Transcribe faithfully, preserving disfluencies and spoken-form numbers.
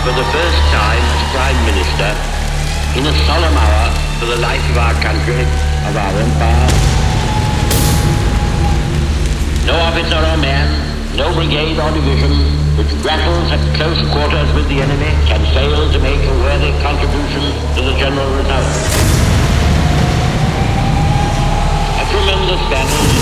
for the first time as Prime Minister, in a solemn hour for the life of our country, of our empire. No officer or man, no brigade or division which grapples at close quarters with the enemy can fail to make a worthy contribution to the general result. A tremendous battle